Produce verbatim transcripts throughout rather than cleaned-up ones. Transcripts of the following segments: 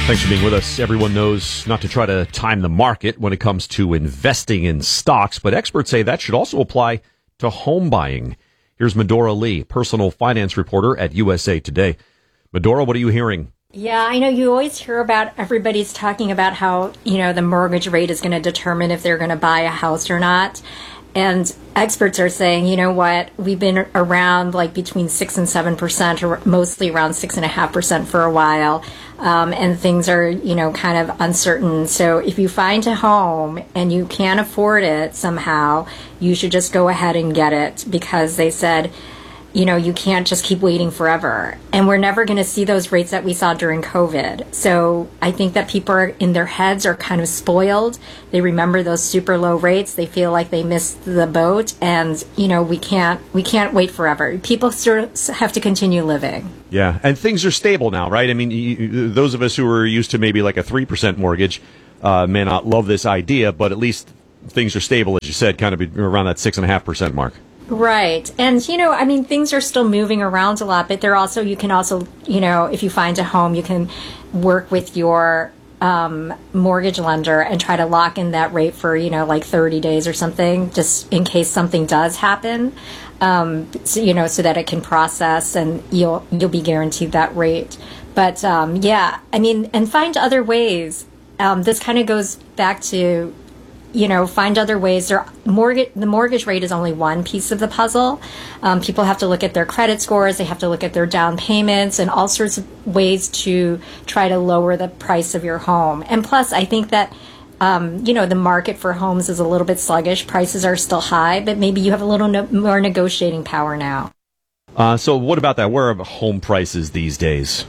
Thanks for being with us. Everyone knows not to try to time the market when it comes to investing in stocks, but experts say that should also apply to home buying. Here's Medora Lee, personal finance reporter at U S A Today. Medora, what are you hearing? Yeah, I know you always hear about everybody's talking about how, you know, the mortgage rate is going to determine if they're going to buy a house or not. And experts are saying, you know what, we've been around like between six and seven percent, or mostly around six and a half percent for a while. Um, and things are, you know, kind of uncertain. So if you find a home and you can't afford it somehow, you should just go ahead and get it, because they said, you know, you can't just keep waiting forever. And we're never going to see those rates that we saw during COVID. So I think that people are, in their heads are kind of spoiled. They remember those super low rates. They feel like they missed the boat. And, you know, we can't we can't wait forever. People sort of have to continue living. Yeah, and things are stable now, right? I mean, you, those of us who are used to maybe like a three percent mortgage uh, may not love this idea, but at least things are stable, as you said, kind of around that six point five percent mark. Right. And, you know, I mean, things are still moving around a lot, but they're also, you can also, you know, if you find a home, you can work with your um, mortgage lender and try to lock in that rate for, you know, like thirty days or something, just in case something does happen, um, so, you know, so that it can process and you'll, you'll be guaranteed that rate. But, um, yeah, I mean, and find other ways. Um, this kind of goes back to, you know, find other ways. There, mortgage, the mortgage rate is only one piece of the puzzle. Um, people have to look at their credit scores. They have to look at their down payments and all sorts of ways to try to lower the price of your home. And plus, I think that, um, you know, the market for homes is a little bit sluggish. Prices are still high, but maybe you have a little no- more negotiating power now. Uh, so what about that? Where are home prices these days?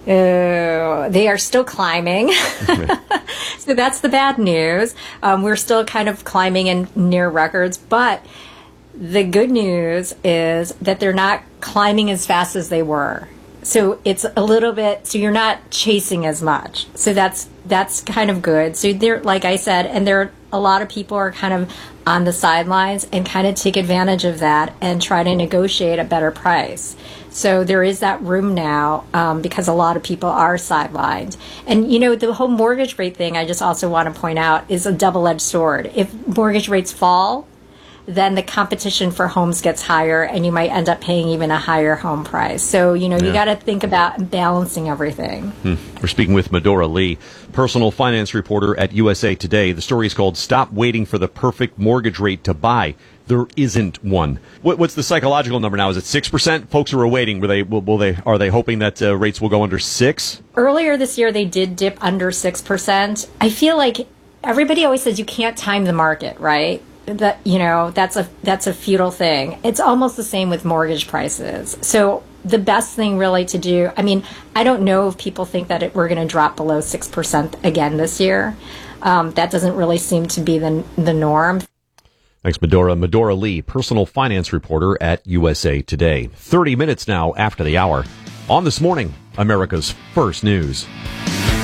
Uh, they are still climbing. So that's the bad news. Um, we're still kind of climbing in near records, but the good news is that they're not climbing as fast as they were. So it's a little bit, so you're not chasing as much. So that's that's kind of good. So there, like I said, and there a lot of people are kind of on the sidelines and kind of take advantage of that and try to negotiate a better price. So there is that room now um, because a lot of people are sidelined. And, you know, the whole mortgage rate thing, I just also want to point out, is a double-edged sword. If mortgage rates fall, then the competition for homes gets higher and you might end up paying even a higher home price. So, you know, yeah. you got to think about balancing everything. Hmm. We're speaking with Medora Lee, personal finance reporter at U S A Today. The story is called Stop Waiting for the Perfect Mortgage Rate to Buy. There isn't one. What, what's the psychological number now? Is it six percent? Folks who are waiting, will they, will, will they, are they hoping that uh, rates will go under six? Earlier this year, they did dip under six percent. I feel like everybody always says you can't time the market, right? That, you know, that's a that's a futile thing. It's almost the same with mortgage prices. So the best thing really to do, I mean, I don't know if people think that it, we're going to drop below six percent again this year. Um, that doesn't really seem to be the the norm. Thanks, Medora. Medora Lee, personal finance reporter at U S A Today. thirty minutes now after the hour. On This Morning, America's First News.